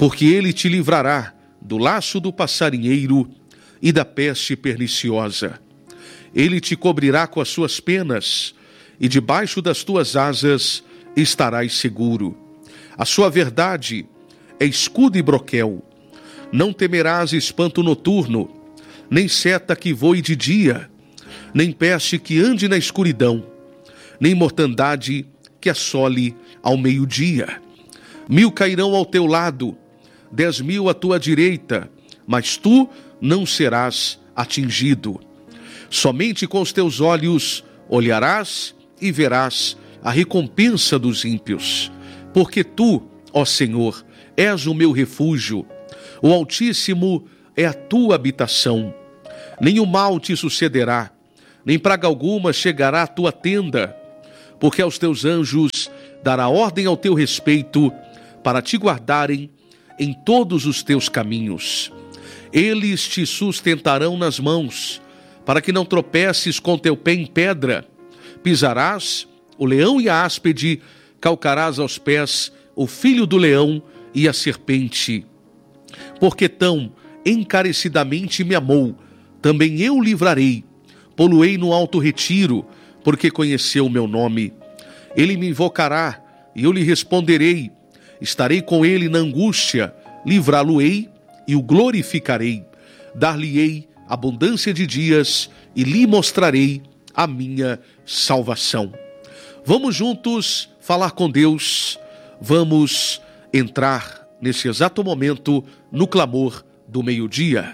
porque ele te livrará do laço do passarinheiro e da peste perniciosa. Ele te cobrirá com as suas penas, e debaixo das tuas asas estarás seguro. A sua verdade é escudo e broquel. Não temerás espanto noturno, nem seta que voe de dia, nem peste que ande na escuridão, nem mortandade que assole ao meio-dia. 1000 cairão ao teu lado, 10.000 à tua direita, mas tu não serás atingido. Somente com os teus olhos olharás e verás a recompensa dos ímpios. Porque tu, ó Senhor, és o meu refúgio, o Altíssimo é a tua habitação. Nenhum mal te sucederá, nem praga alguma chegará à tua tenda, porque aos teus anjos dará ordem ao teu respeito, para te guardarem em todos os teus caminhos. Eles te sustentarão nas mãos, para que não tropeces com teu pé em pedra. Pisarás o leão e a áspide, calcarás aos pés o filho do leão e a serpente. Porque tão encarecidamente me amou, também eu o livrarei. Pô-lo-ei no alto retiro, porque conheceu o meu nome. Ele me invocará, e eu lhe responderei. Estarei com ele na angústia, livrá-lo-ei e o glorificarei. Dar-lhe-ei abundância de dias e lhe mostrarei a minha salvação. Vamos juntos falar com Deus. Vamos entrar nesse exato momento no clamor do meio-dia.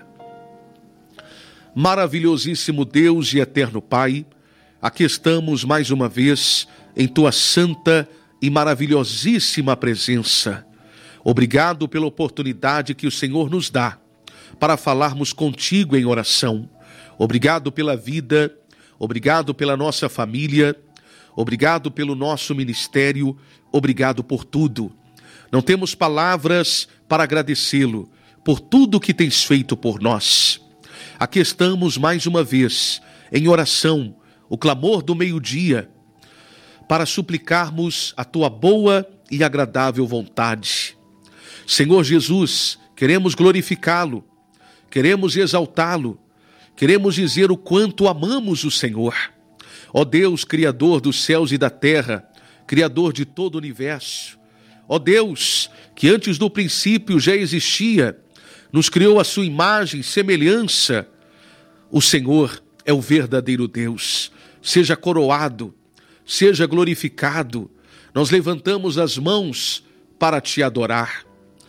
Maravilhosíssimo Deus e eterno Pai, aqui estamos mais uma vez em tua santa e maravilhosíssima presença. Obrigado pela oportunidade que o Senhor nos dá para falarmos contigo em oração. Obrigado pela vida, obrigado pela nossa família, obrigado pelo nosso ministério, obrigado por tudo. Não temos palavras para agradecê-lo por tudo que tens feito por nós. Aqui estamos mais uma vez em oração, o clamor do meio-dia, para suplicarmos a tua boa e agradável vontade. Senhor Jesus, queremos glorificá-lo, queremos exaltá-lo, queremos dizer o quanto amamos o Senhor. Ó Deus, Criador dos céus e da terra, Criador de todo o universo. Ó Deus, que antes do princípio já existia, nos criou a sua imagem e semelhança. O Senhor é o verdadeiro Deus. Seja coroado, seja glorificado. Nós levantamos as mãos para te adorar.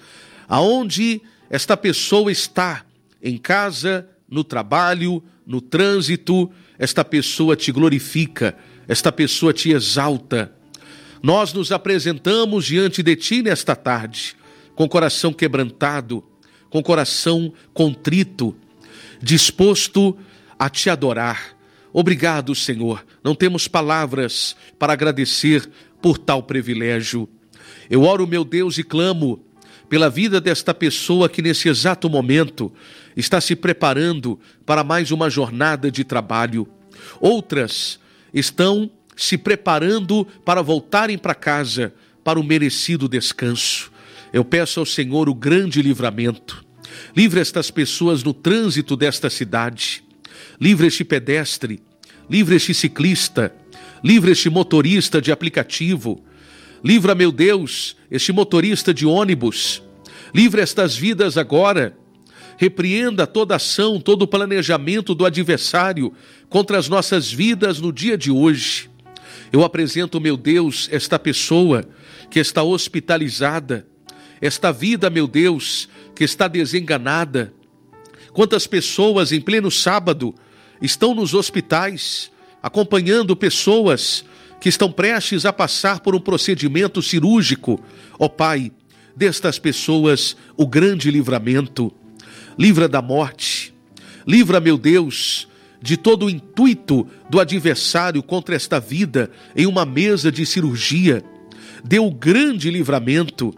Aonde esta pessoa está, em casa, no trabalho, no trânsito, esta pessoa te glorifica, esta pessoa te exalta. Nós nos apresentamos diante de ti nesta tarde, com coração quebrantado, com coração contrito, disposto a te adorar. Obrigado, Senhor. Não temos palavras para agradecer por tal privilégio. Eu oro, meu Deus, e clamo pela vida desta pessoa que nesse exato momento está se preparando para mais uma jornada de trabalho. Outras estão se preparando para voltarem para casa, para o merecido descanso. Eu peço ao Senhor o grande livramento. Livre estas pessoas no trânsito desta cidade. Livre este pedestre, livre este ciclista, livre este motorista de aplicativo. Livra, meu Deus, este motorista de ônibus. Livra estas vidas agora. Repreenda toda ação, todo o planejamento do adversário contra as nossas vidas no dia de hoje. Eu apresento, meu Deus, esta pessoa que está hospitalizada, esta vida, meu Deus, que está desenganada. Quantas pessoas em pleno sábado estão nos hospitais, acompanhando pessoas que estão prestes a passar por um procedimento cirúrgico. Ó Pai, destas pessoas o grande livramento. Livra da morte. Livra, meu Deus, de todo o intuito do adversário contra esta vida em uma mesa de cirurgia. Dê o grande livramento.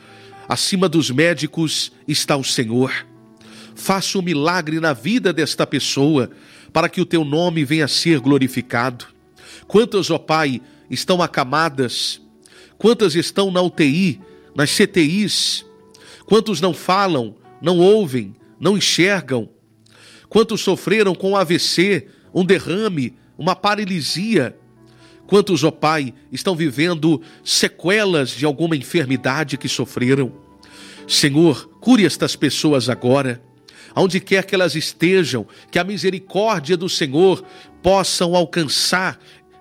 Acima dos médicos está o Senhor. Faça um milagre na vida desta pessoa, para que o teu nome venha a ser glorificado. Quantas, ó Pai, estão acamadas? Quantas estão na UTI, nas CTIs? Quantos não falam, não ouvem, não enxergam? Quantos sofreram com um AVC, um derrame, uma paralisia? Quantos, ó Pai, estão vivendo sequelas de alguma enfermidade que sofreram? Senhor, cure estas pessoas agora. Aonde quer que elas estejam, que a misericórdia do Senhor possa alcançar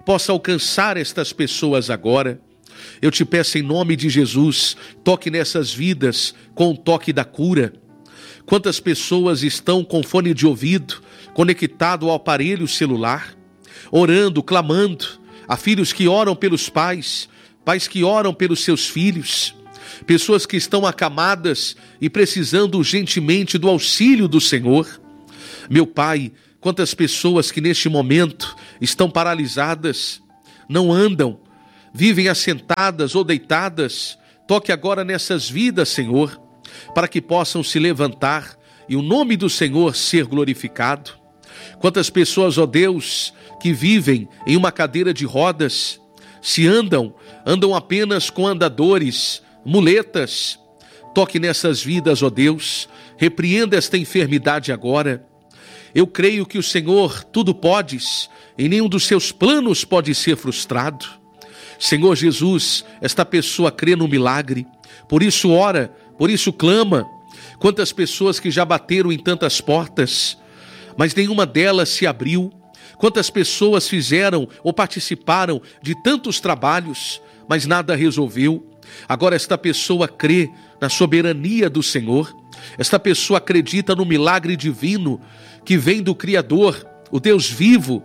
estas pessoas agora. Eu te peço em nome de Jesus, toque nessas vidas com o toque da cura. Quantas pessoas estão com fone de ouvido, conectado ao aparelho celular, orando, clamando. Há filhos que oram pelos pais, pais que oram pelos seus filhos, pessoas que estão acamadas e precisando urgentemente do auxílio do Senhor. Meu Pai, quantas pessoas que neste momento estão paralisadas, não andam, vivem assentadas ou deitadas. Toque agora nessas vidas, Senhor, para que possam se levantar e o nome do Senhor ser glorificado. Quantas pessoas, ó Deus, que vivem em uma cadeira de rodas, se andam apenas com andadores, muletas. Toque nessas vidas, ó Deus, repreenda esta enfermidade agora. Eu creio que o Senhor tudo podes, e nenhum dos seus planos pode ser frustrado. Senhor Jesus, esta pessoa crê no milagre, por isso ora, por isso clama. Quantas pessoas que já bateram em tantas portas, mas nenhuma delas se abriu. Quantas pessoas fizeram ou participaram de tantos trabalhos, mas nada resolveu. Agora esta pessoa crê na soberania do Senhor. Esta pessoa acredita no milagre divino que vem do Criador, o Deus vivo.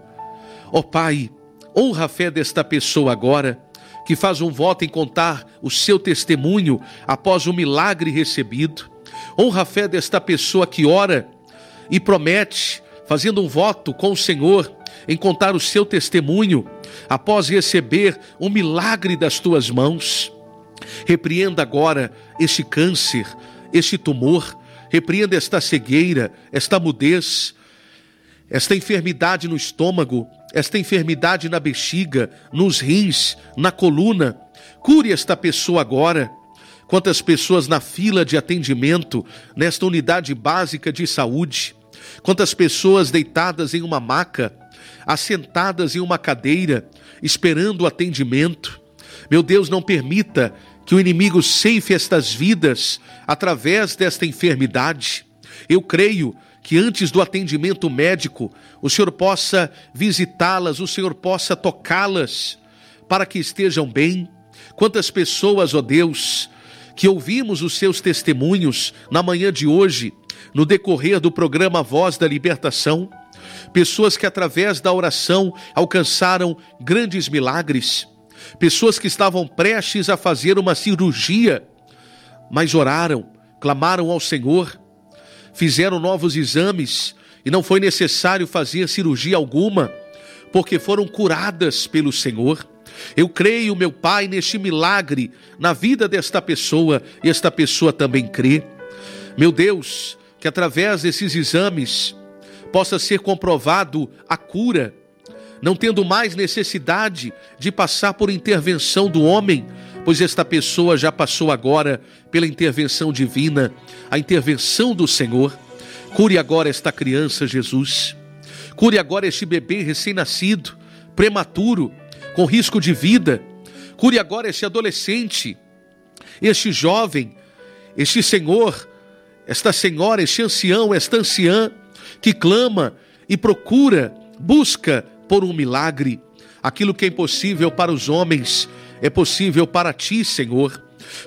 Ó Pai, honra a fé desta pessoa agora, que faz um voto em contar o seu testemunho após o milagre recebido. Honra a fé desta pessoa que ora e promete, fazendo um voto com o Senhor, em contar o seu testemunho após receber um milagre das tuas mãos. Repreenda agora este câncer, este tumor, repreenda esta cegueira, esta mudez, esta enfermidade no estômago, esta enfermidade na bexiga, nos rins, na coluna. Cure esta pessoa agora. Quantas pessoas na fila de atendimento, nesta unidade básica de saúde. Quantas pessoas deitadas em uma maca, assentadas em uma cadeira, esperando o atendimento. Meu Deus, não permita que o inimigo ceife estas vidas através desta enfermidade. Eu creio que antes do atendimento médico, o Senhor possa visitá-las, o Senhor possa tocá-las, para que estejam bem. Quantas pessoas, ó Deus, que ouvimos os seus testemunhos na manhã de hoje, no decorrer do programa Voz da Libertação, pessoas que através da oração alcançaram grandes milagres, pessoas que estavam prestes a fazer uma cirurgia, mas oraram, clamaram ao Senhor, fizeram novos exames e não foi necessário fazer cirurgia alguma, porque foram curadas pelo Senhor. Eu creio, meu Pai, neste milagre na vida desta pessoa, e esta pessoa também crê. Meu Deus, que através desses exames possa ser comprovado a cura, não tendo mais necessidade de passar por intervenção do homem, pois esta pessoa já passou agora pela intervenção divina, a intervenção do Senhor. Cure agora esta criança, Jesus. Cure agora este bebê recém-nascido, prematuro, com risco de vida. Cure agora este adolescente, este jovem, este senhor, esta senhora, este ancião, esta anciã, que clama e procura, busca por um milagre. Aquilo que é impossível para os homens é possível para ti, Senhor.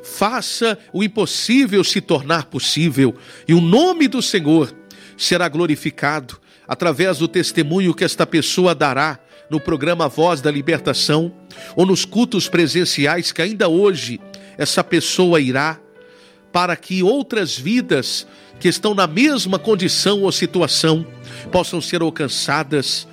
Faça o impossível se tornar possível, e o nome do Senhor será glorificado através do testemunho que esta pessoa dará no programa Voz da Libertação, ou nos cultos presenciais que ainda hoje essa pessoa irá, para que outras vidas que estão na mesma condição ou situação possam ser alcançadas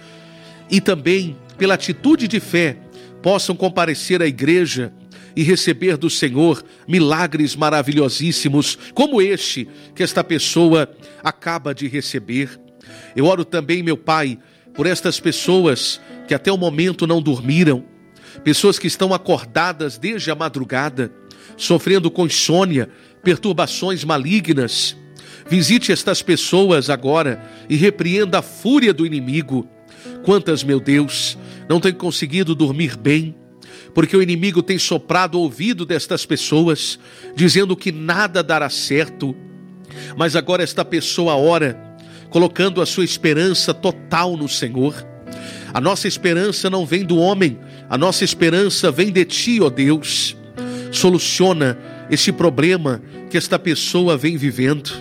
e também, pela atitude de fé, possam comparecer à igreja e receber do Senhor milagres maravilhosíssimos, como este que esta pessoa acaba de receber. Eu oro também, meu Pai, por estas pessoas que até o momento não dormiram, pessoas que estão acordadas desde a madrugada, sofrendo com insônia, perturbações malignas. Visite estas pessoas agora e repreenda a fúria do inimigo. Quantas, meu Deus, não têm conseguido dormir bem, porque o inimigo tem soprado o ouvido destas pessoas, dizendo que nada dará certo. Mas agora esta pessoa ora, colocando a sua esperança total no Senhor. A nossa esperança não vem do homem, a nossa esperança vem de Ti, ó Deus. Soluciona este problema que esta pessoa vem vivendo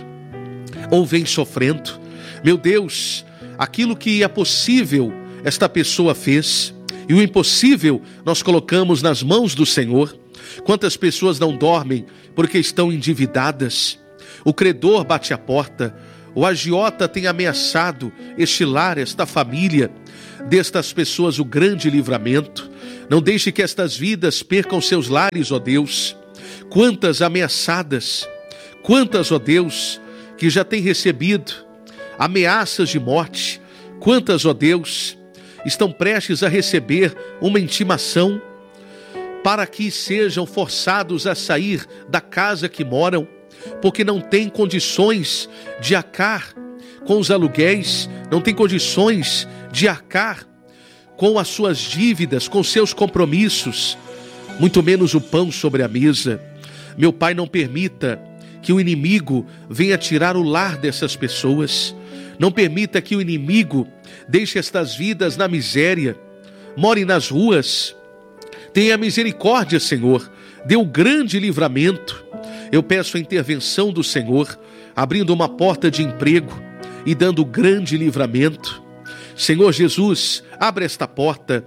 ou vem sofrendo. Meu Deus, aquilo que é possível, esta pessoa fez, e o impossível nós colocamos nas mãos do Senhor. Quantas pessoas não dormem porque estão endividadas? O credor bate a porta, o agiota tem ameaçado este lar, esta família. Destas pessoas o grande livramento. Não deixe que estas vidas percam seus lares, ó Deus. Quantas ameaçadas, quantas, ó Deus, que já têm recebido ameaças de morte. Quantas, ó Deus, estão prestes a receber uma intimação para que sejam forçados a sair da casa que moram, porque não têm condições de arcar com os aluguéis, não têm condições de arcar com as suas dívidas, com seus compromissos, muito menos o pão sobre a mesa. Meu Pai, não permita que o inimigo venha tirar o lar dessas pessoas. Não permita que o inimigo deixe estas vidas na miséria, more nas ruas. Tenha misericórdia, Senhor, dê um grande livramento. Eu peço a intervenção do Senhor, abrindo uma porta de emprego e dando grande livramento. Senhor Jesus, abre esta porta.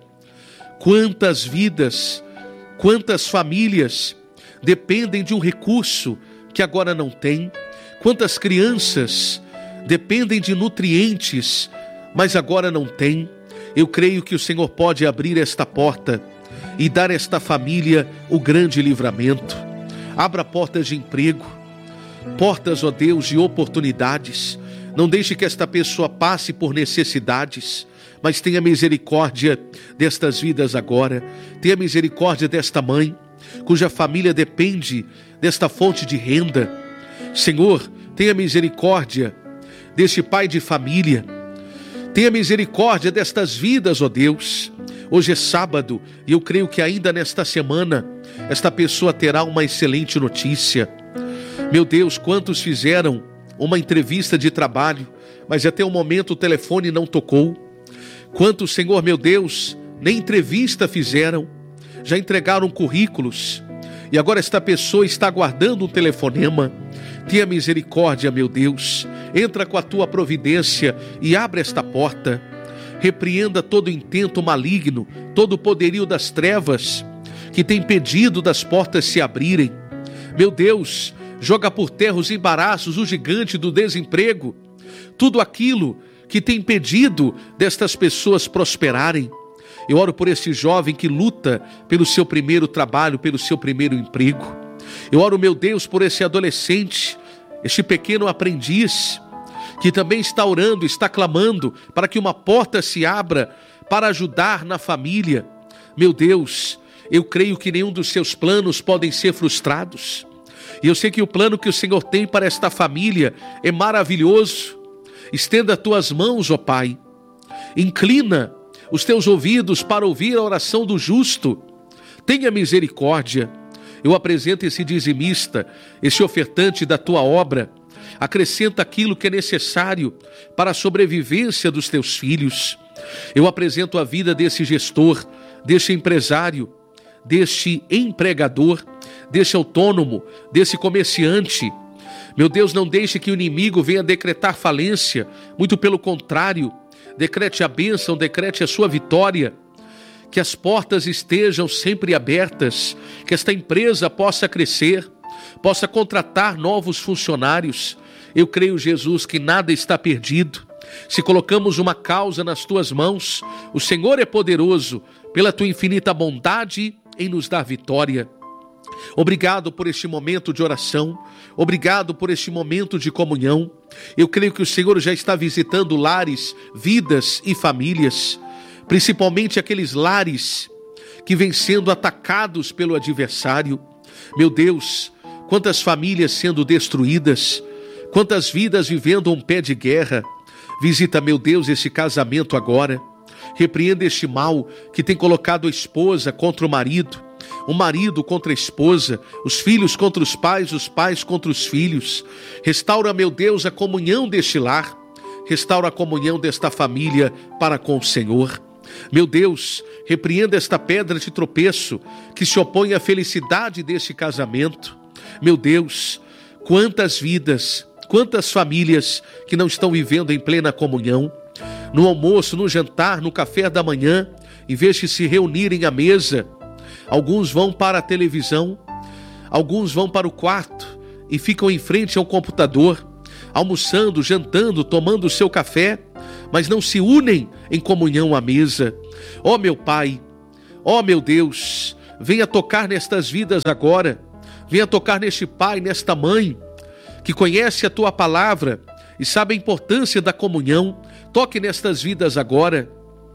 Quantas vidas, quantas famílias dependem de um recurso que agora não tem. Quantas crianças dependem de nutrientes, mas agora não tem. Eu creio que o Senhor pode abrir esta porta e dar a esta família o grande livramento. Abra portas de emprego, portas, ó Deus, de oportunidades. Não deixe que esta pessoa passe por necessidades, mas tenha misericórdia destas vidas agora. Tenha misericórdia desta mãe, cuja família depende desta fonte de renda. Senhor, tenha misericórdia deste pai de família. Tenha misericórdia destas vidas, ó Deus. Hoje é sábado e eu creio que ainda nesta semana esta pessoa terá uma excelente notícia. Meu Deus, quantos fizeram uma entrevista de trabalho, mas até o momento o telefone não tocou. Quantos, Senhor, meu Deus, nem entrevista fizeram, já entregaram currículos, e agora esta pessoa está aguardando um telefonema. Tenha misericórdia, meu Deus, entra com a tua providência e abre esta porta. Repreenda todo intento maligno, todo o poderio das trevas que tem impedido das portas se abrirem. Meu Deus, joga por terra os embaraços, o gigante do desemprego, tudo aquilo que tem impedido destas pessoas prosperarem. Eu oro por este jovem que luta pelo seu primeiro trabalho, pelo seu primeiro emprego. Eu oro, meu Deus, por esse adolescente, este pequeno aprendiz, que também está orando, está clamando para que uma porta se abra para ajudar na família. Meu Deus, eu creio que nenhum dos seus planos podem ser frustrados. E eu sei que o plano que o Senhor tem para esta família é maravilhoso. Estenda as tuas mãos, ó Pai. Inclina os teus ouvidos para ouvir a oração do justo. Tenha misericórdia. Eu apresento esse dizimista, esse ofertante da tua obra. Acrescenta aquilo que é necessário para a sobrevivência dos teus filhos. Eu apresento a vida desse gestor, desse empresário, deste empregador, desse autônomo, desse comerciante. Meu Deus, não deixe que o inimigo venha decretar falência. Muito pelo contrário, decrete a bênção, decrete a sua vitória. Que as portas estejam sempre abertas, que esta empresa possa crescer, possa contratar novos funcionários. Eu creio, Jesus, que nada está perdido. Se colocamos uma causa nas tuas mãos, o Senhor é poderoso, pela tua infinita bondade, em nos dar vitória. Obrigado por este momento de oração, obrigado por este momento de comunhão. Eu creio que o Senhor já está visitando lares, vidas e famílias, principalmente aqueles lares que vêm sendo atacados pelo adversário. Meu Deus, quantas famílias sendo destruídas, quantas vidas vivendo um pé de guerra. Visita, meu Deus, esse casamento agora. Repreenda este mal que tem colocado a esposa contra o marido contra a esposa, os filhos contra os pais contra os filhos. Restaura, meu Deus, a comunhão deste lar. Restaura a comunhão desta família para com o Senhor. Meu Deus, repreenda esta pedra de tropeço que se opõe à felicidade deste casamento. Meu Deus, quantas vidas, quantas famílias que não estão vivendo em plena comunhão. No almoço, no jantar, no café da manhã, em vez de se reunirem à mesa, alguns vão para a televisão, alguns vão para o quarto e ficam em frente ao computador, almoçando, jantando, tomando o seu café, mas não se unem em comunhão à mesa. Ó meu Pai, ó meu Deus, venha tocar nestas vidas agora, venha tocar neste pai, nesta mãe, que conhece a Tua palavra e sabe a importância da comunhão. Toque nestas vidas agora,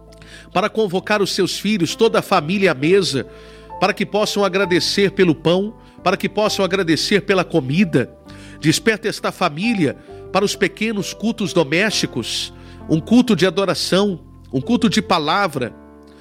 para convocar os seus filhos, toda a família à mesa, para que possam agradecer pelo pão, para que possam agradecer pela comida. Desperta esta família para os pequenos cultos domésticos, um culto de adoração, um culto de palavra,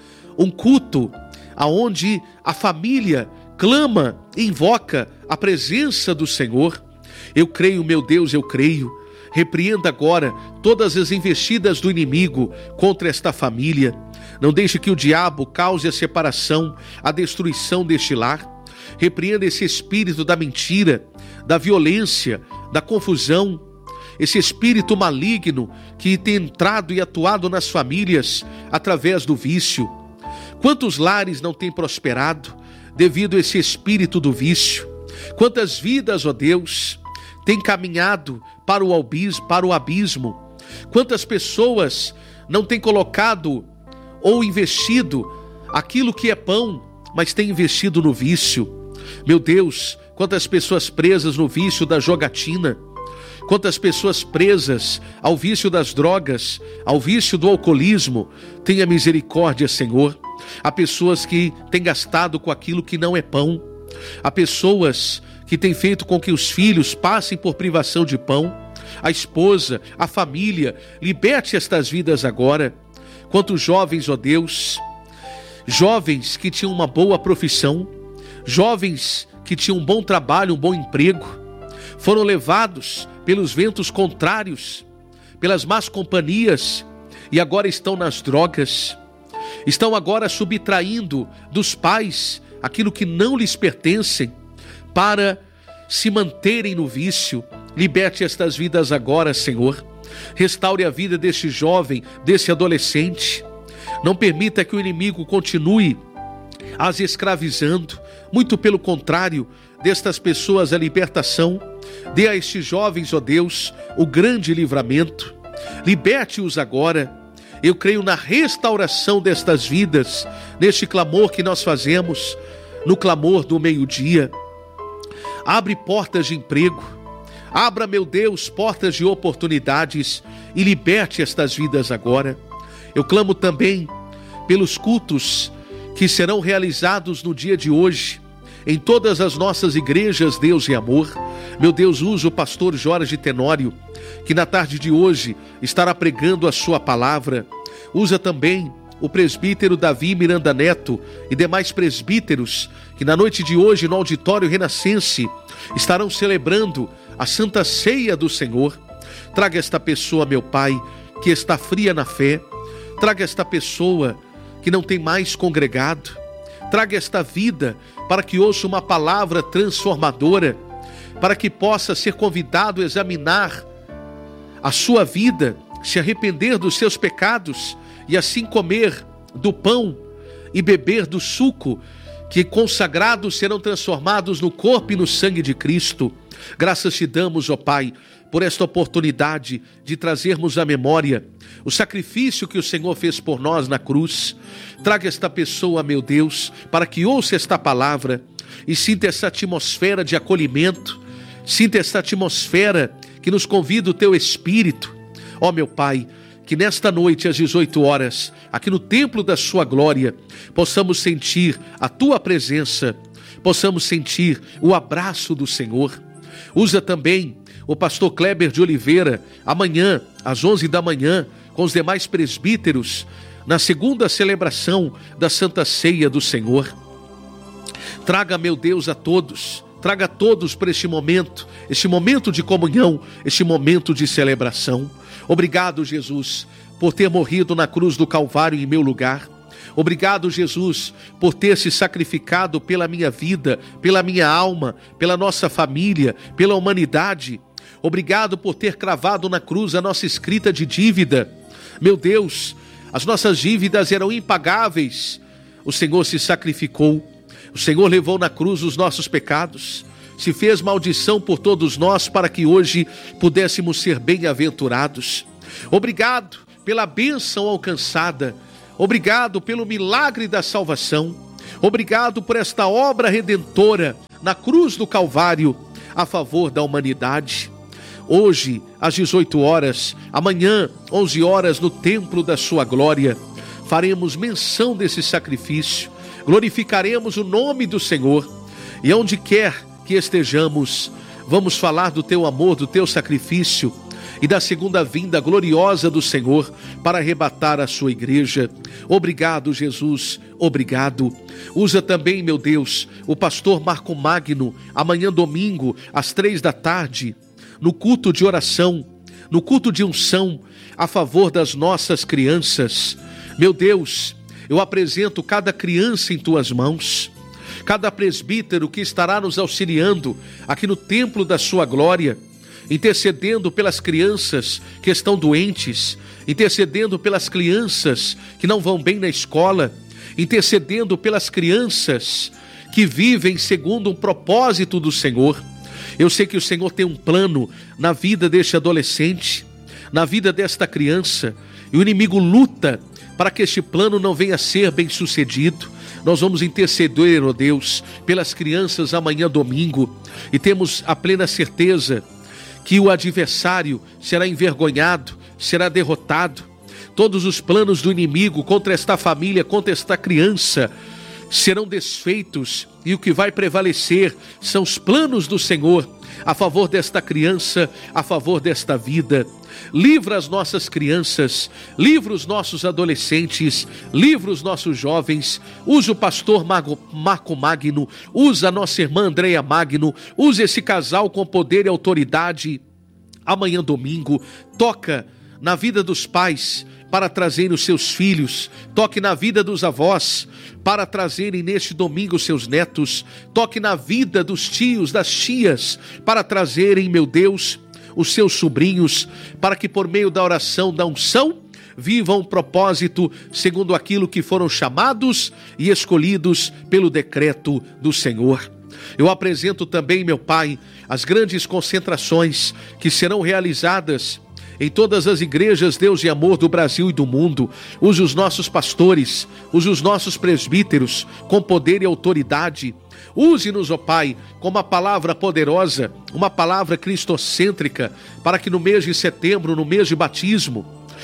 um culto aonde a família clama e invoca a presença do Senhor. Eu creio, meu Deus, eu creio. Repreenda agora todas as investidas do inimigo contra esta família. Não deixe que o diabo cause a separação, a destruição deste lar. Repreenda esse espírito da mentira, da violência, da confusão, esse espírito maligno que tem entrado e atuado nas famílias através do vício. Quantos lares não têm prosperado devido a esse espírito do vício? Quantas vidas, ó Deus, têm caminhado para o abismo? Quantas pessoas não têm colocado ou investido aquilo que é pão, mas têm investido no vício? Meu Deus, quantas pessoas presas no vício da jogatina, quantas pessoas presas ao vício das drogas, ao vício do alcoolismo. Tenha misericórdia, Senhor. Há pessoas que têm gastado com aquilo que não é pão. Há pessoas que têm feito com que os filhos passem por privação de pão. A esposa, a família, liberte estas vidas agora. Quantos jovens, ó Deus, jovens que tinham uma boa profissão, jovens que tinham um bom trabalho, um bom emprego, foram levados pelos ventos contrários, pelas más companhias, e agora estão nas drogas, estão agora subtraindo dos pais aquilo que não lhes pertencem, para se manterem no vício. Liberte estas vidas agora, Senhor. Restaure a vida deste jovem, desse adolescente. Não permita que o inimigo continue as escravizando. Muito pelo contrário, destas pessoas a libertação. Dê a estes jovens, ó Deus, o grande livramento. Liberte-os agora. Eu creio na restauração destas vidas, neste clamor que nós fazemos, no clamor do meio-dia. Abre portas de emprego. Abra, meu Deus, portas de oportunidades e liberte estas vidas agora. Eu clamo também pelos cultos que serão realizados no dia de hoje, em todas as nossas igrejas, Deus e amor. Meu Deus, usa o pastor Jorge Tenório, que na tarde de hoje estará pregando a sua palavra. Usa também o presbítero Davi Miranda Neto e demais presbíteros que na noite de hoje no auditório renascense estarão celebrando a Santa Ceia do Senhor. Traga esta pessoa, meu Pai, que está fria na fé. Traga esta pessoa que não tem mais congregado. Traga esta vida para que ouça uma palavra transformadora, para que possa ser convidado a examinar a sua vida, se arrepender dos seus pecados e assim comer do pão e beber do suco, que consagrados serão transformados no corpo e no sangue de Cristo. Graças te damos, ó Pai, por esta oportunidade de trazermos à memória o sacrifício que o Senhor fez por nós na cruz. Traga esta pessoa, meu Deus, para que ouça esta palavra e sinta essa atmosfera de acolhimento, sinta esta atmosfera que nos convida o Teu Espírito. Ó meu Pai, que nesta noite às 18 horas, aqui no templo da Sua glória, possamos sentir a Tua presença, possamos sentir o abraço do Senhor. Usa também o pastor Kleber de Oliveira, amanhã, às 11 da manhã, com os demais presbíteros, na segunda celebração da Santa Ceia do Senhor. Traga, meu Deus, a todos, traga a todos para este momento de comunhão, este momento de celebração. Obrigado, Jesus, por ter morrido na cruz do Calvário em meu lugar. Obrigado, Jesus, por ter se sacrificado pela minha vida, pela minha alma, pela nossa família, pela humanidade. Obrigado por ter cravado na cruz a nossa escrita de dívida. Meu Deus, as nossas dívidas eram impagáveis. O Senhor se sacrificou. O Senhor levou na cruz os nossos pecados. Se fez maldição por todos nós para que hoje pudéssemos ser bem-aventurados. Obrigado pela bênção alcançada. Obrigado pelo milagre da salvação. Obrigado por esta obra redentora na cruz do Calvário a favor da humanidade. Hoje, às 18 horas, amanhã, 11 horas, no templo da sua glória, faremos menção desse sacrifício, glorificaremos o nome do Senhor e onde quer que estejamos, vamos falar do teu amor, do teu sacrifício e da segunda vinda gloriosa do Senhor para arrebatar a sua igreja. Obrigado, Jesus, obrigado. Usa também, meu Deus, o pastor Marco Magno, amanhã domingo, às 3 da tarde, no culto de oração, no culto de unção, a favor das nossas crianças. Meu Deus, eu apresento cada criança em tuas mãos, cada presbítero que estará nos auxiliando aqui no templo da sua glória, intercedendo pelas crianças que estão doentes, intercedendo pelas crianças que não vão bem na escola, intercedendo pelas crianças que vivem segundo um propósito do Senhor. Eu sei que o Senhor tem um plano na vida deste adolescente, na vida desta criança, e o inimigo luta para que este plano não venha a ser bem sucedido. Nós vamos interceder, ó Deus, pelas crianças amanhã domingo, e temos a plena certeza que o adversário será envergonhado, será derrotado. Todos os planos do inimigo contra esta família, contra esta criança, serão desfeitos, e o que vai prevalecer são os planos do Senhor a favor desta criança, a favor desta vida. Livra as nossas crianças, livra os nossos adolescentes, livra os nossos jovens. Usa o pastor Marco Magno, usa a nossa irmã Andréia Magno, usa esse casal com poder e autoridade. Amanhã domingo, toca na vida dos pais para trazerem os seus filhos, toque na vida dos avós para trazerem neste domingo seus netos, toque na vida dos tios, das tias, para trazerem, meu Deus, os seus sobrinhos, para que por meio da oração, da unção, vivam um propósito segundo aquilo que foram chamados e escolhidos pelo decreto do Senhor. Eu apresento também, meu Pai, as grandes concentrações que serão realizadas em todas as igrejas, Deus e amor, do Brasil e do mundo. Use os nossos pastores, use os nossos presbíteros com poder e autoridade. Use-nos, ó Pai, com uma palavra poderosa, uma palavra cristocêntrica, para que no mês de setembro, no mês de batismo,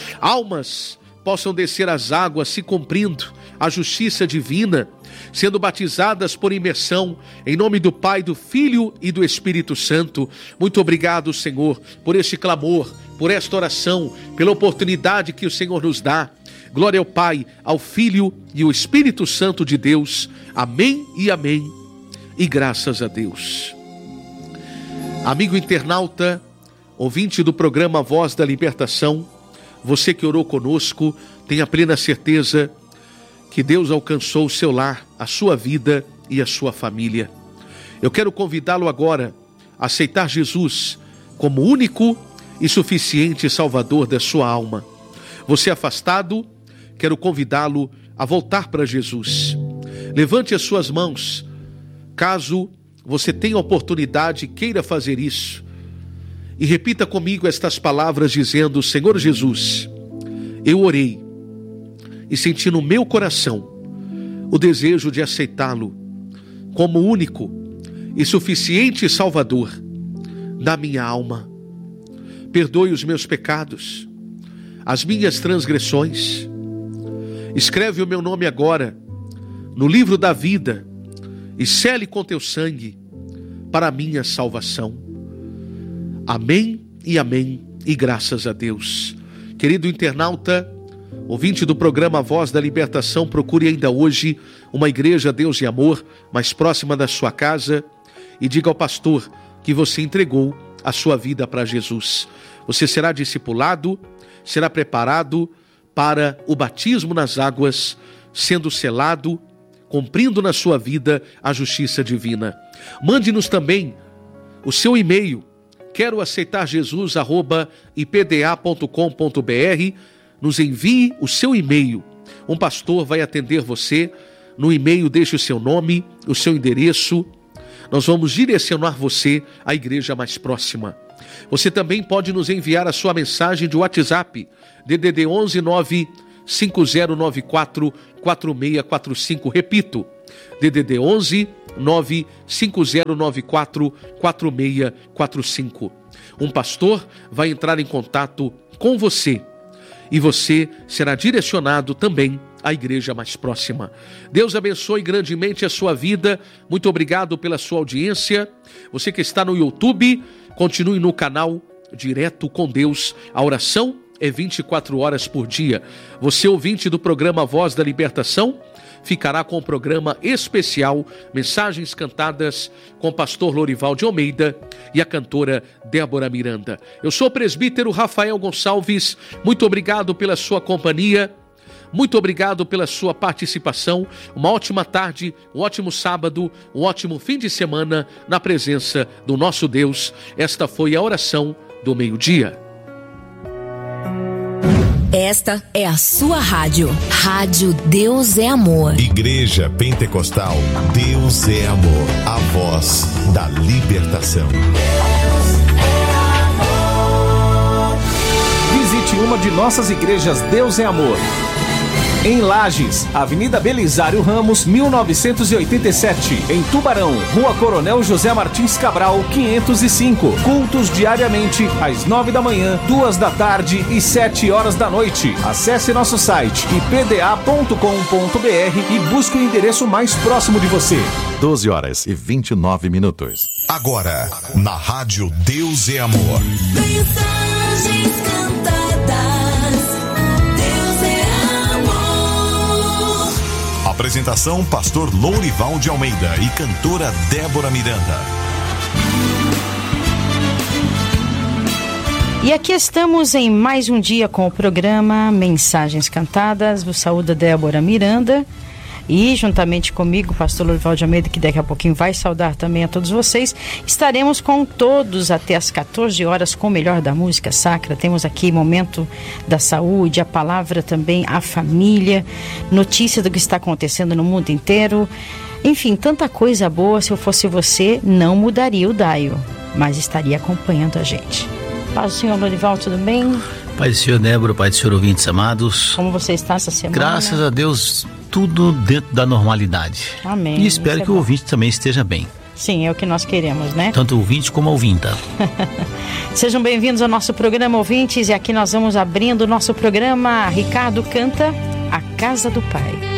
almas possam descer as águas, se cumprindo a justiça divina, sendo batizadas por imersão, em nome do Pai, do Filho e do Espírito Santo. Muito obrigado, Senhor, por este clamor, por esta oração, pela oportunidade que o Senhor nos dá. Glória ao Pai, ao Filho e ao Espírito Santo de Deus. Amém e amém. E graças a Deus. Amigo internauta, ouvinte do programa Voz da Libertação, você que orou conosco, tenha plena certeza que Deus alcançou o seu lar, a sua vida e a sua família. Eu quero convidá-lo agora a aceitar Jesus como único e suficiente Salvador da sua alma. Você afastado, quero convidá-lo a voltar para Jesus. Levante as suas mãos, caso você tenha oportunidade e queira fazer isso. E repita comigo estas palavras dizendo: Senhor Jesus, eu orei e senti no meu coração o desejo de aceitá-lo como único e suficiente Salvador da minha alma. Perdoe os meus pecados, as minhas transgressões. Escreve o meu nome agora no livro da vida e sele com teu sangue para a minha salvação. Amém e amém, e graças a Deus. Querido internauta, ouvinte do programa Voz da Libertação, procure ainda hoje uma igreja Deus e Amor mais próxima da sua casa e diga ao pastor que você entregou a sua vida para Jesus. Você será discipulado, será preparado para o batismo nas águas, sendo selado, cumprindo na sua vida a justiça divina. Mande-nos também o seu e-mail, quero aceitar Jesus @ipda.com.br. Nos envie o seu e-mail. Um pastor vai atender você. No e-mail deixe o seu nome, o seu endereço. Nós vamos direcionar você à igreja mais próxima. Você também pode nos enviar a sua mensagem de WhatsApp, DDD 11 95094 4645. Repito, DDD 11 95094 4645. Um pastor vai entrar em contato com você e você será direcionado também à igreja mais próxima. Deus abençoe grandemente a sua vida. Muito obrigado pela sua audiência. Você que está no YouTube, continue no canal Direto com Deus. A oração é 24 horas por dia. Você, ouvinte do programa Voz da Libertação, ficará com o programa especial Mensagens Cantadas com o pastor Lorival de Almeida e a cantora Débora Miranda. Eu sou o presbítero Rafael Gonçalves. Muito obrigado pela sua companhia. Muito obrigado pela sua participação. Uma ótima tarde, um ótimo sábado, um ótimo fim de semana na presença do nosso Deus. Esta foi a oração do meio-dia. Esta é a sua rádio. Rádio Deus é Amor. Igreja Pentecostal Deus é Amor. A voz da libertação. Visite uma de nossas igrejas Deus é Amor. Em Lages, Avenida Belisário Ramos, 1987. Em Tubarão, Rua Coronel José Martins Cabral, 505. Cultos diariamente, às 9 da manhã, 2 da tarde e 7 horas da noite. Acesse nosso site ipda.com.br e busque o endereço mais próximo de você. 12h29. Agora, na Rádio Deus é Amor. Mensagens cantadas. Apresentação: pastor Lorival de Almeida e cantora Débora Miranda. E aqui estamos em mais um dia com o programa Mensagens Cantadas. Vos saúda Débora Miranda. E juntamente comigo, o pastor Lorival de Almeida, que daqui a pouquinho vai saudar também a todos vocês, estaremos com todos até as 14 horas com o melhor da música sacra. Temos aqui momento da saúde, a palavra também, a família, notícia do que está acontecendo no mundo inteiro. Enfim, tanta coisa boa. Se eu fosse você, não mudaria o dial, mas estaria acompanhando a gente. Paz do Senhor, Lorival, tudo bem? Pai do Senhor, Débora, Pai do Senhor, ouvintes amados. Como você está essa semana? Graças a Deus, tudo dentro da normalidade. Amém. E espero que o ouvinte também esteja bem. Sim, é o que nós queremos, né? Tanto o ouvinte como a ouvinta. Sejam bem-vindos ao nosso programa, ouvintes. E aqui nós vamos abrindo o nosso programa. Ricardo canta A Casa do Pai.